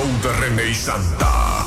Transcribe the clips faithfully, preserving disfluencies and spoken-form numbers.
de René y Santa.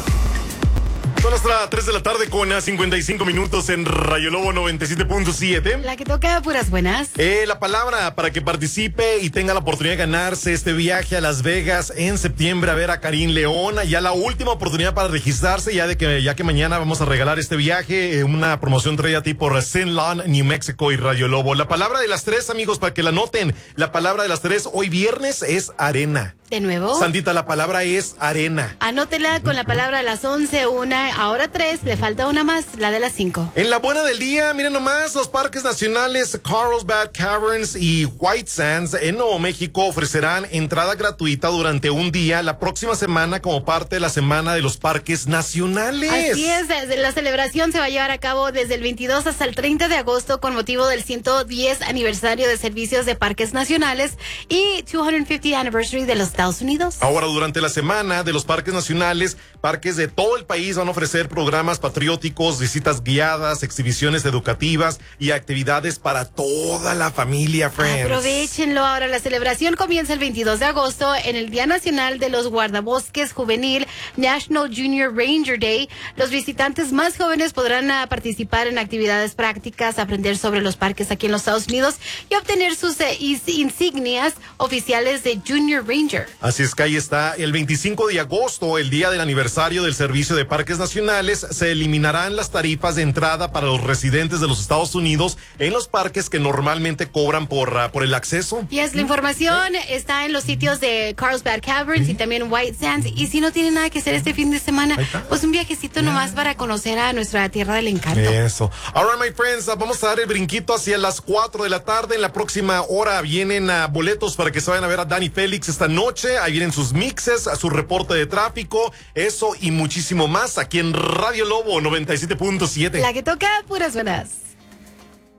Son las tres de la tarde con cincuenta y cinco minutos en Rayo Lobo noventa y siete punto siete. La que toca puras buenas. Eh, la palabra para que participe y tenga la oportunidad de ganarse este viaje a Las Vegas en septiembre a ver a Karim León. Ya la última oportunidad para registrarse, ya de que ya que mañana vamos a regalar este viaje, eh, una promoción traída a ti por Zenlon, New Mexico y Rayo Lobo. La palabra de las tres, amigos, para que la noten. La palabra de las tres hoy viernes es arena. ¿De nuevo? Sandita, la palabra es arena. Anótela con la palabra a las once, una, ahora tres, le falta una más, la de las cinco. En la buena del día, miren nomás, los parques nacionales Carlsbad Caverns y White Sands en Nuevo México ofrecerán entrada gratuita durante un día la próxima semana como parte de la Semana de los Parques Nacionales. Así es, la celebración se va a llevar a cabo desde el veintidós hasta el treinta de agosto con motivo del ciento diez aniversario de servicios de parques nacionales y doscientos cincuenta anniversary de los Estados Unidos. Ahora, durante la Semana de los Parques Nacionales, parques de todo el país van a ofrecer programas patrióticos, visitas guiadas, exhibiciones educativas y actividades para toda la familia, friends. Aprovechenlo. Ahora, la celebración comienza el veintidós de agosto en el Día Nacional de los Guardabosques Juvenil, National Junior Ranger Day. Los visitantes más jóvenes podrán uh, participar en actividades prácticas, aprender sobre los parques aquí en los Estados Unidos y obtener sus uh, insignias oficiales de Junior Ranger. Así es que ahí está. El veinticinco de agosto, el día del aniversario del Servicio de Parques Nacionales, se eliminarán las tarifas de entrada para los residentes de los Estados Unidos en los parques que normalmente cobran por, uh, por el acceso. Y es la información, ¿Eh? está en los sitios de Carlsbad Caverns ¿Eh? y también White Sands. Y si no tiene nada que hacer este fin de semana, pues un viajecito yeah. nomás para conocer a nuestra tierra del encanto. Eso. Ahora, my friends, vamos a dar el brinquito hacia las cuatro de la tarde. En la próxima hora vienen uh, boletos para que se vayan a ver a Dani Félix esta noche. Ahí vienen sus mixes, su reporte de tráfico, eso y muchísimo más aquí en Radio Lobo noventa y siete punto siete. La que toca puras buenas.